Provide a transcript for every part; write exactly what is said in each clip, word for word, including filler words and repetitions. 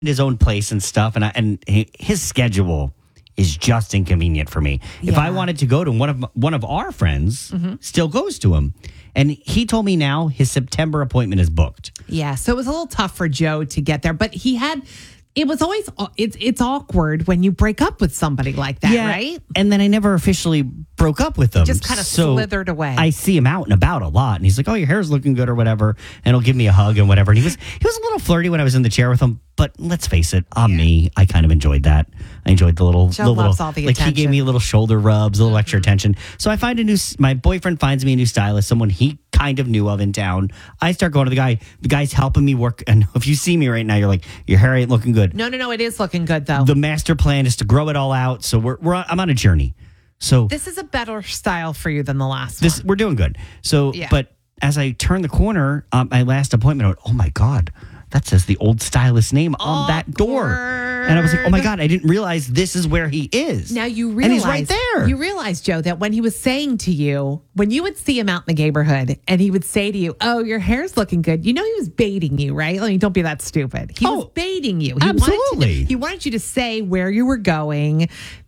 his own place and stuff, and I, and he- his schedule is just inconvenient for me. If I Yeah. wanted to go to one of one of our friends, still goes to him, and he told me now his September appointment is booked. Yeah, so it was a little tough for Joe to get there, but he had. It was always it's it's awkward when you break up with somebody like that, right? And then I never officially broke up with him. Just kinda So slithered away. I see him out and about a lot, and he's like, "Oh, your hair's looking good," or whatever, and he'll give me a hug and whatever. And he was he was a little flirty when I was in the chair with him. But let's face it, on me, I kind of enjoyed that. I enjoyed the little, Joe the loves little, all the like he gave attention. me a little shoulder rubs, a little extra attention. So I find a new. My boyfriend finds me a new stylist, someone he kind of knew of in town. I start going to the guy. The guy's helping me work. And if you see me right now, you're like, your hair ain't looking good. No, no, no. It is looking good though. The master plan is to grow it all out. So we're, we're I'm on a journey. So this is a better style for you than the last this one. we're doing good. So, Yeah. but as I turn the corner, um, my last appointment, I went, oh my God, that says the old stylist name on that door. And I was like, oh my God, I didn't realize this is where he is. Now you And realize he's right there. You realize, Joe, that when he was saying to you, when you would see him out in the neighborhood and he would say to you, "Oh, your hair's looking good," you know he was baiting you, right? I mean, don't be that stupid. He was Oh, baiting you. He absolutely. Wanted to, he wanted you to say where you were going.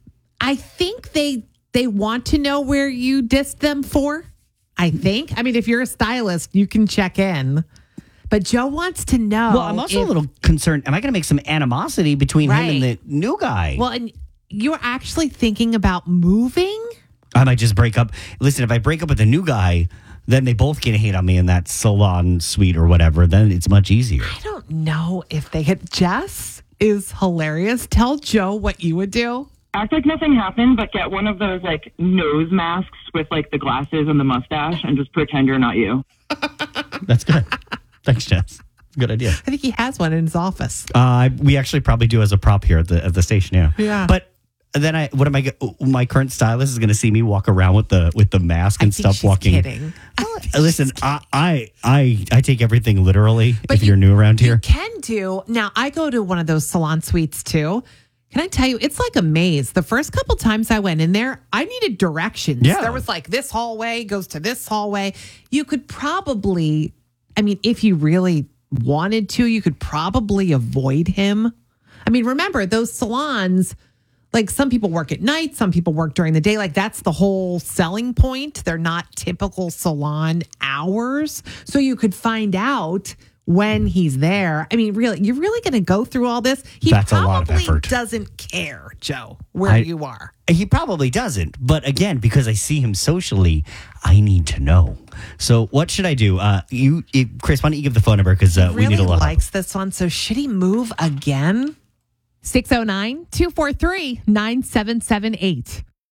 I think they they want to know where you dissed them for. I think. I mean, if you're a stylist, you can check in. But Joe wants to know. Well, I'm also if- a little concerned. Am I going to make some animosity between him and the Right. new guy? Well, and you're actually thinking about moving? I might just break up. Listen, if I break up with the new guy, then they both get hate on me in that salon suite or whatever. Then it's much easier. I don't know if they had. Jess is hilarious. Tell Joe what you would do. Act like nothing happened, but get one of those like nose masks with like the glasses and the mustache and just pretend you're not you. That's good. Thanks, Jess. Good idea. I think he has one in his office. Uh, we actually probably do as a prop here at the at the station. Yeah. Yeah. But then I, what am I? go- My current stylist is going to see me walk around with the with the mask and I think stuff. she's walking. kidding. Listen, I, I I I take everything literally. But if you- you're new around You here, can do. Now, I go to one of those salon suites too. Can I tell you, it's like a maze. The first couple times I went in there, I needed directions. Yeah. There was like this hallway goes to this hallway. You could probably, I mean, if you really wanted to, you could probably avoid him. I mean, remember those salons, like some people work at night, some people work during the day. Like that's the whole selling point. They're not typical salon hours. So you could find out when he's there. I mean, really, you're really going to go through all this? He That's a probably lot of effort. doesn't care, Joe, where I- you are. he probably doesn't. But again, because I see him socially, I need to know. So what should I do? Uh, you, you Chris, why don't you give the phone number because uh, we Really need a lot. likes this one. So should he move again? six oh nine, two four three, nine seven seven eight.